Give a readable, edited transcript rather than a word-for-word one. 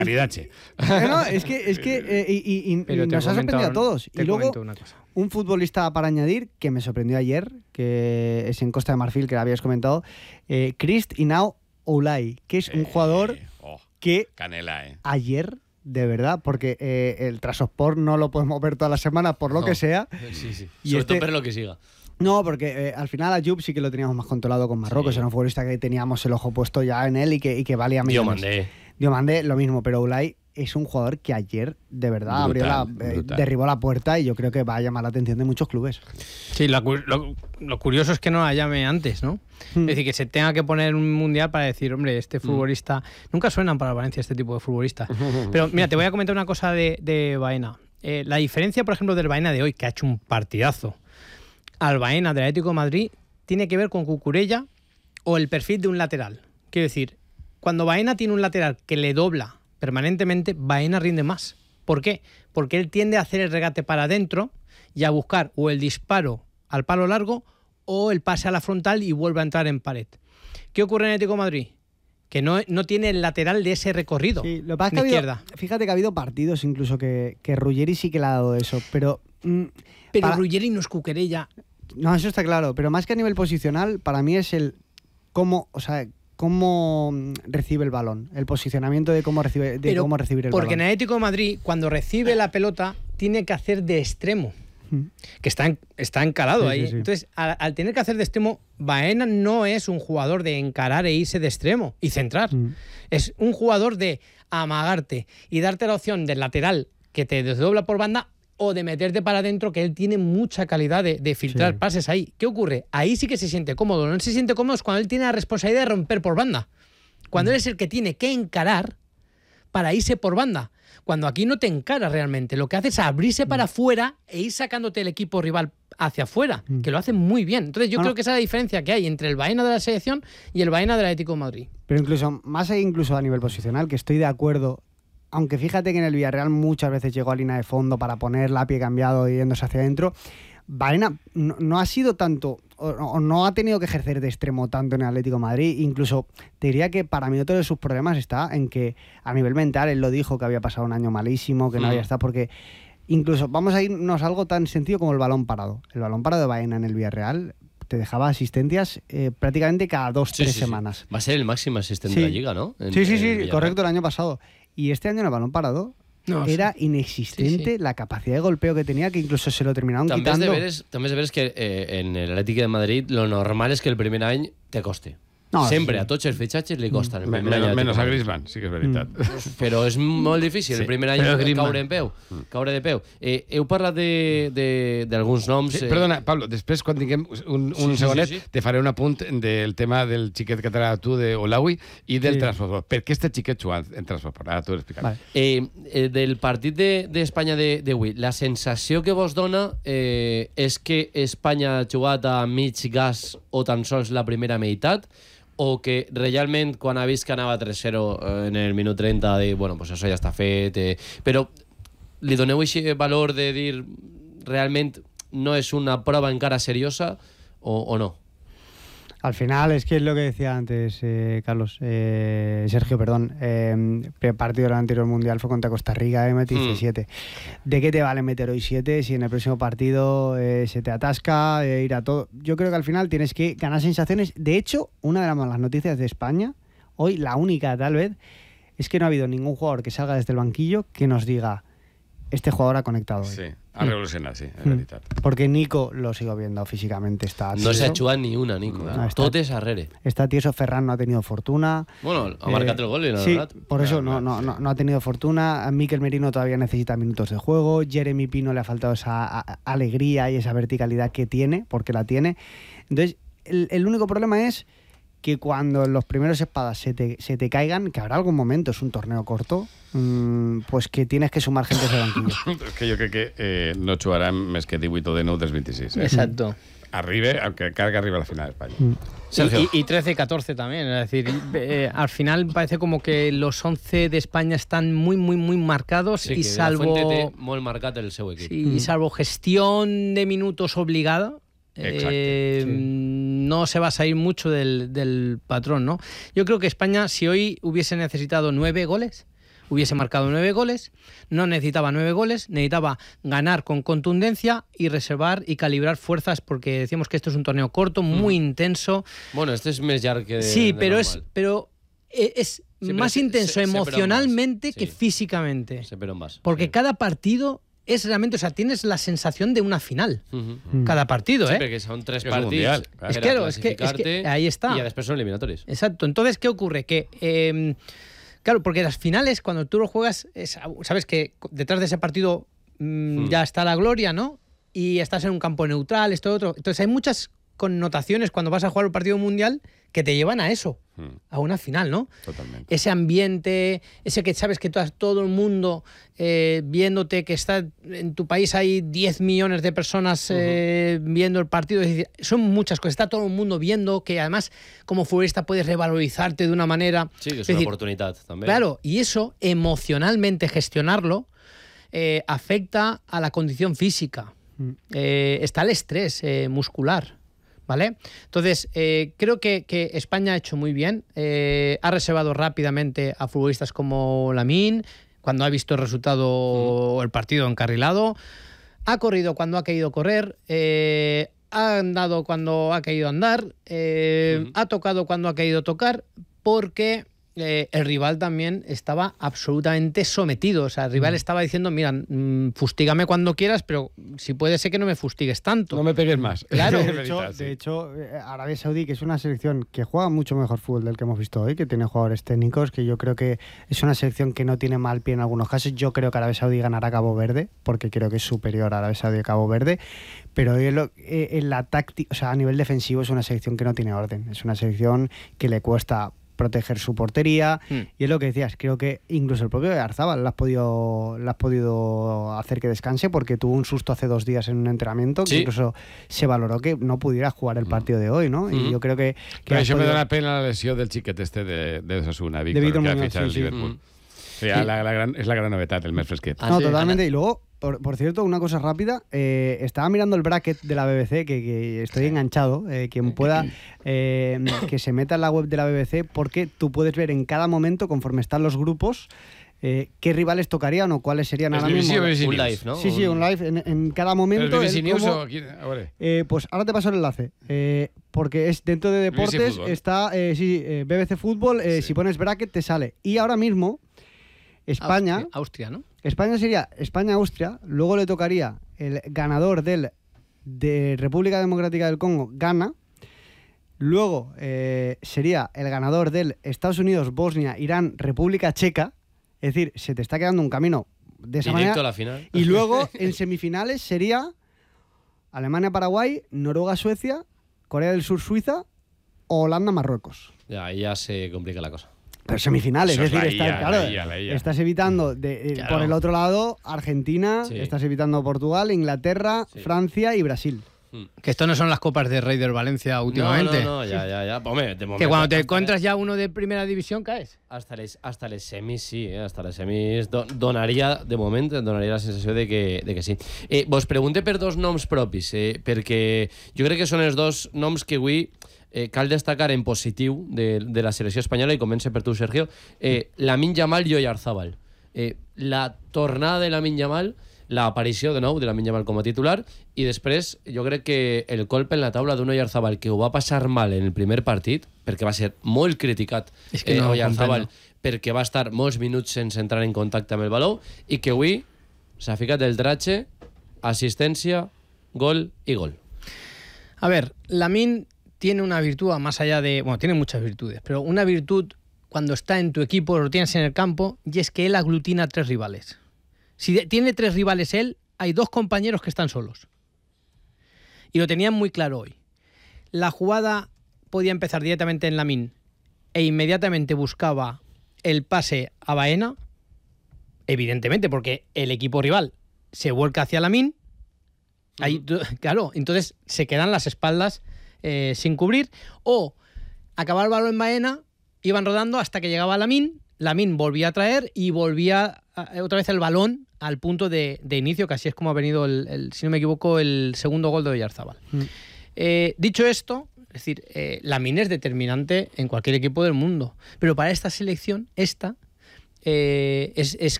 Aridache. No, es que nos ha sorprendido a todos. Y luego, un futbolista para añadir que me sorprendió ayer, que es en Costa de Marfil, que lo habías comentado, Christ Inao Oulay, que es un jugador que Canela, ayer, de verdad, porque el Trasosport no lo podemos ver toda la semana por lo que sea. Sí. Y sobre todo ver lo que siga. No, porque al final a Jupp sí que lo teníamos más controlado con Marruecos. Era un futbolista que teníamos el ojo puesto ya en él y que valía millones. Diomandé, lo mismo, pero Oulay es un jugador que ayer de verdad derribó la puerta y yo creo que va a llamar la atención de muchos clubes. Sí, lo curioso es que no la llame antes, ¿no? Es decir, que se tenga que poner un mundial para decir, hombre, este futbolista... Nunca suenan para Valencia este tipo de futbolistas. Pero mira, te voy a comentar una cosa de Baena. La diferencia, por ejemplo, del Baena de hoy, que ha hecho un partidazo, al Baena del Atlético de Madrid, tiene que ver con Cucurella o el perfil de un lateral. Quiero decir, cuando Baena tiene un lateral que le dobla permanentemente, Baena rinde más. ¿Por qué? Porque él tiende a hacer el regate para adentro y a buscar o el disparo al palo largo o el pase a la frontal y vuelve a entrar en pared. ¿Qué ocurre en Atlético de Madrid? Que no tiene el lateral de ese recorrido. Sí, lo que pasa es que izquierda. Fíjate que ha habido partidos incluso que Ruggeri sí que le ha dado eso, pero Ruggeri no es Cucurella. No, eso está claro, pero más que a nivel posicional, para mí es el cómo recibe el balón, el posicionamiento de cómo recibir el balón. Porque en Atlético de Madrid, cuando recibe la pelota, tiene que hacer de extremo, que está encalado ahí. Sí. Entonces, al tener que hacer de extremo, Baena no es un jugador de encarar e irse de extremo y centrar. Es un jugador de amagarte y darte la opción del lateral que te desdobla por banda o de meterte para adentro, que él tiene mucha calidad de filtrar pases ahí. ¿Qué ocurre? Ahí sí que se siente cómodo. No se siente cómodo es cuando él tiene la responsabilidad de romper por banda. Cuando él es el que tiene que encarar para irse por banda. Cuando aquí no te encara realmente. Lo que hace es abrirse para afuera e ir sacándote el equipo rival hacia afuera, que lo hace muy bien. Entonces yo creo que esa es la diferencia que hay entre el Baena de la selección y el Baena del Atlético de Madrid. Pero incluso, más ahí incluso a nivel posicional, que estoy de acuerdo. Aunque fíjate que en el Villarreal muchas veces llegó a línea de fondo para ponerla a pie cambiado y yéndose hacia adentro, Baena no ha sido tanto, o no ha tenido que ejercer de extremo tanto en el Atlético de Madrid. Incluso te diría que para mí otro de sus problemas está en que a nivel mental él lo dijo que había pasado un año malísimo, que no había estado, porque incluso vamos a irnos a algo tan sencillo como el balón parado. El balón parado de Baena en el Villarreal te dejaba asistencias prácticamente cada 2-3 semanas. Va a ser el máximo asistente de la Liga, ¿no? Sí, correcto, el año pasado. Y este año en el balón parado era inexistente la capacidad de golpeo que tenía, que incluso se lo terminaron quitando. També és de veres que en el Atlético de Madrid lo normal és que el primer any te coste. Sempre, a tots els fitxatges li costen. Menos a Griezmann, sí que és veritat. Però és molt difícil el primer any caure de peu. Heu parlat d'alguns noms... Perdona, Pablo, després quan tinguem un segonet te faré un apunt del tema del xiquet que t'agrada tu de Oulawi i del Transport. Per què este xiquet juga en Transport? Ara t'ho he explicat. Del partit d'Espanya d'avui, la sensació que vos dona és que Espanya ha jugat a mig gas o tan sols la primera meitat, o que realment quan ha vist que anava 3-0 en el minut 30 dir, bueno, pues això ja està fet, però li doneu així valor de dir realment no és una prova encara seriosa o no? Al final, es que es lo que decía antes Sergio, perdón. El partido del anterior mundial fue contra Costa Rica, metiste 7. ¿De qué te vale meter hoy 7 si en el próximo partido se te atasca, ir a todo? Yo creo que al final tienes que ganar sensaciones. De hecho, una de las malas noticias de España, hoy la única tal vez, es que no ha habido ningún jugador que salga desde el banquillo que nos diga, este jugador ha conectado hoy. Sí, ha revolucionat, sí, és veritat. Porque Nico, lo sigo viendo físicamente, está tieso. No se ha hecho ni una, Nico. Tot és arrere. Está tieso, Ferran no ha tenido fortuna. Bueno, ha marcado el gol y no. Sí, por eso no ha tenido fortuna. Mikel Merino todavía necesita minutos de juego. Jeremy Pino le ha faltado esa alegría y esa verticalidad que tiene, porque la tiene. Entonces, el único problema es que cuando los primeros espadas se te caigan, que habrá algún momento, es un torneo corto, pues que tienes que sumar gente de banquillo. És que jo crec que no jugaran més que 18 o 19 dels 26. Exacto. Arribe, aunque carga arriba a la final de España. Y 13-14 también, es decir, al final parece como que los 11 de España están muy, muy, muy marcados, sí, y salvo... La Fuente té molt marcat el seu equip. Sí, y salvo gestión de minutos obligada, no se va a salir mucho del patrón, ¿no? Yo creo que España, si hoy hubiese necesitado 9 goles, hubiese marcado 9 goles. No necesitaba 9 goles, necesitaba ganar con contundencia y reservar y calibrar fuerzas, porque decíamos que esto es un torneo corto, muy intenso. Bueno, este es més llarg que sí, de pero es más intenso emocionalmente que físicamente. Porque cada partido es realmente, o sea, tienes la sensación de una final. Cada partido, sí, perquè són 3 partits. Mundial, claro. Es que ahí está. Y después son eliminatorios. Exacto. Entonces, ¿qué ocurre? Que, claro, porque las finales, cuando tú lo juegas, sabes que detrás de ese partido ya está la gloria, ¿no? Y estás en un campo neutral, esto, otro. Entonces, hay muchas connotaciones cuando vas a jugar un partido mundial que te llevan a eso, a una final, ¿no? Totalmente. Ese ambiente, ese que sabes que todo el mundo viéndote, que está en tu país hay 10 millones de personas viendo el partido, es decir, son muchas cosas, está todo el mundo viendo, que además como futbolista puedes revalorizarte de una manera... Sí, que es una oportunidad también. Claro, y eso, emocionalmente gestionarlo, afecta a la condición física. Está el estrés muscular. ¿Vale? Entonces, creo que España ha hecho muy bien. Ha reservado rápidamente a futbolistas como Lamine, cuando ha visto el resultado, el partido encarrilado. Ha corrido cuando ha querido correr. Ha andado cuando ha querido andar. Ha tocado cuando ha querido tocar. Porque el rival también estaba absolutamente sometido. O sea, el rival estaba diciendo, mira, fustígame cuando quieras, pero si puede ser que no me fustigues tanto. No me pegues más. Claro. De hecho, Arabia Saudí, que es una selección que juega mucho mejor fútbol del que hemos visto hoy, que tiene jugadores técnicos, que yo creo que es una selección que no tiene mal pie en algunos casos. Yo creo que Arabia Saudí ganará a Cabo Verde, porque creo que es superior a Arabia Saudí a Cabo Verde. Pero en la táctica, o sea, a nivel defensivo es una selección que no tiene orden. Es una selección que le cuesta proteger su portería, y es lo que decías, creo que incluso el propio Oyarzabal le has podido hacer que descanse, porque tuvo un susto hace 2 días en un entrenamiento, que incluso se valoró que no pudiera jugar el partido de hoy, ¿no? Y yo creo que pero eso me da la pena la lesión del xiquet de Osasuna, Víctor, que ha fichado el Liverpool. Sí, es la gran novedad del mes fresquet. No, totalmente. Y luego, por cierto, una cosa rápida, estaba mirando el bracket de la BBC, que estoy enganchado, quien pueda que se meta en la web de la BBC, porque tú puedes ver en cada momento, conforme están los grupos, qué rivales tocarían o cuáles serían ahora mismo. Un live, ¿no? Sí, un live en cada momento. BBC News o aquí, pues ahora te paso el enlace, porque es dentro de deportes, está BBC Fútbol, si pones bracket te sale. Y ahora mismo España, Austria, ¿no? España sería España-Austria, luego le tocaría el ganador de República Democrática del Congo, Ghana, luego sería el ganador del Estados Unidos, Bosnia, Irán, República Checa, es decir, se te está quedando un camino de esa directo manera. A la final. Y luego en semifinales sería Alemania-Paraguay, Noruega-Suecia, Corea del Sur-Suiza o Holanda-Marruecos. Ya se complica la cosa. Pero semifinales, eso es decir, la IA. Estás evitando Claro. por el otro lado Argentina, estás evitando Portugal, Inglaterra, Francia y Brasil. Que esto no son las copas de Rey del Valencia últimamente. No, ya. Hombre, de momento, que cuando te encuentras ya uno de primera división caes. Hasta les semis sí, hasta les semis donaria, de moment, donaria la sensació de que sí. Vos pregunte per 2 noms propis, perquè jo crec que són els 2 noms que avui cal destacar en positiu de la selecció espanyola, i comença per tu, Sergio. Lamine Yamal i Oyarzabal. La tornada de Lamine Yamal, l'aparició de nou de Lamine Yamal com a titular, i després jo crec que el colp en la taula d'un Oyarzabal que ho va passar mal en el primer partit, perquè va ser molt criticat Oyarzabal, perquè va estar molts minuts sense entrar en contacte amb el baló, i que avui s'ha ficat el tratge, assistència, gol i gol. A ver, Lamine tiene una virtud más allá de... Bueno, tiene muchas virtudes, pero una virtud cuando está en tu equipo, lo tienes en el campo, y es que él aglutina 3 rivales. Si tiene 3 rivales él, hay 2 compañeros que están solos. Y lo tenían muy claro hoy. La jugada podía empezar directamente en Lamine e inmediatamente buscaba el pase a Baena, evidentemente, porque el equipo rival se vuelca hacia Lamine. Ahí, claro, entonces se quedan las espaldas sin cubrir, o acababa el balón en Baena, iban rodando hasta que llegaba Lamine volvía a traer y volvía otra vez el balón al punto de inicio, que así es como ha venido, si no me equivoco, el segundo gol de Oyarzabal. Dicho esto, es decir, Lamine es determinante en cualquier equipo del mundo, pero para esta selección, es